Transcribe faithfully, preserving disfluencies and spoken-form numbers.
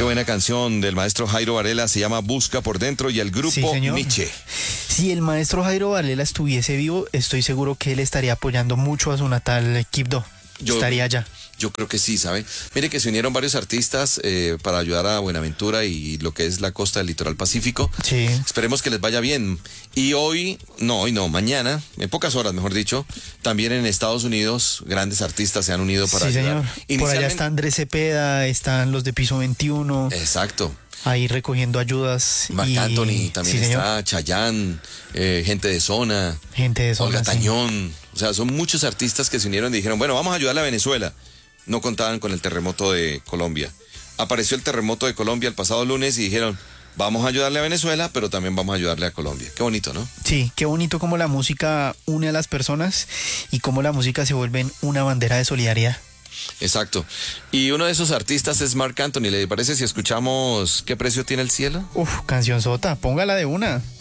buena canción del maestro Jairo Varela, se llama Busca por Dentro, y el grupo Sí, Nietzsche. Si el maestro Jairo Varela estuviese vivo, estoy seguro que él estaría apoyando mucho a su natal Quibdó. Yo- Estaría allá. Yo creo que sí, ¿sabe? Mire que se unieron varios artistas eh, para ayudar a Buenaventura y lo que es la costa del litoral pacífico. Sí. Esperemos que les vaya bien. Y hoy, no, hoy no, mañana, en pocas horas, mejor dicho, también en Estados Unidos, grandes artistas se han unido para Sí, ayudar. señor. Por allá Inicialmente- está Andrés Cepeda, están los de Piso veintiuno, Exacto. ahí recogiendo ayudas. Marc y- Anthony también sí, señor. está, Chayanne, eh, gente de zona, Gente de zona, Olga sí. Tañón. O sea, son muchos artistas que se unieron y dijeron, bueno, vamos a ayudarle a Venezuela. No contaban con el terremoto de Colombia. Apareció el terremoto de Colombia el pasado lunes y dijeron, vamos a ayudarle a Venezuela, pero también vamos a ayudarle a Colombia. Qué bonito, ¿no? Sí, qué bonito cómo la música une a las personas y cómo la música se vuelve en una bandera de solidaridad. Exacto. Y uno de esos artistas es Marc Anthony. ¿Le parece si escuchamos Qué precio tiene el cielo? Uf, canción sota, póngala de una.